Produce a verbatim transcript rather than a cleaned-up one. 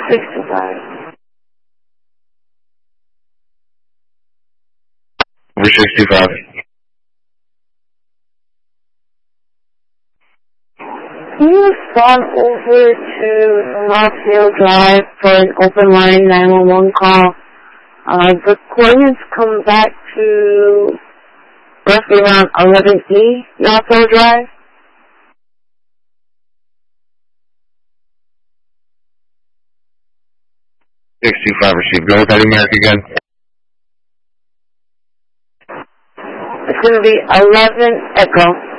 sixty-five. Over sixty-five. Can you respond over to Northfield Drive for an open line nine one one call? Uh, the coordinates come back to roughly around eleven E, Northfield Drive. sixty-five received. Go with that America again. It's going to be eleven Echo.